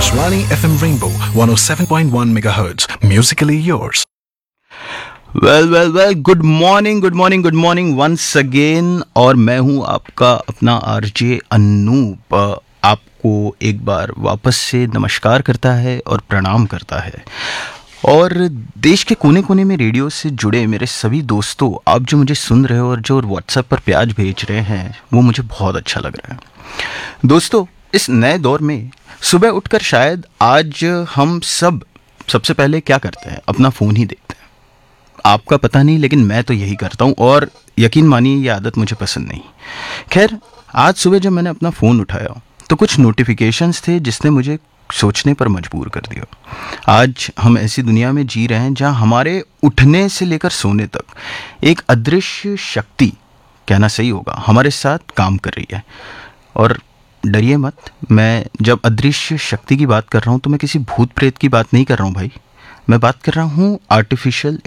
Akashvani FM Rainbow 107.1 MHz. Musically yours. Well good morning once again. और मैं हूं आपका अपना आरजे अनूप, आपको एक बार वापस से नमस्कार करता है और प्रणाम करता है। और देश के कोने कोने में रेडियो से जुड़े मेरे सभी दोस्तों, आप जो मुझे सुन रहे हो और जो व्हाट्सएप पर प्याज भेज रहे हैं, वो मुझे बहुत अच्छा लग रहा है। दोस्तों, इस नए दौर में सुबह उठकर शायद आज हम सबसे पहले क्या करते हैं, अपना फ़ोन ही देखते हैं। आपका पता नहीं, लेकिन मैं तो यही करता हूँ और यकीन मानिए ये आदत मुझे पसंद नहीं। खैर, आज सुबह जब मैंने अपना फ़ोन उठाया तो कुछ नोटिफिकेशंस थे जिसने मुझे सोचने पर मजबूर कर दिया। आज हम ऐसी दुनिया में जी रहे हैं जहाँ हमारे उठने से लेकर सोने तक एक अदृश्य शक्ति, कहना सही होगा, हमारे साथ काम कर रही है। और डरिए मत, मैं जब अदृश्य शक्ति की बात कर रहा हूँ तो मैं किसी भूत प्रेत की बात नहीं कर रहा हूँ भाई। मैं बात कर रहा हूँ आर्टिफिशियल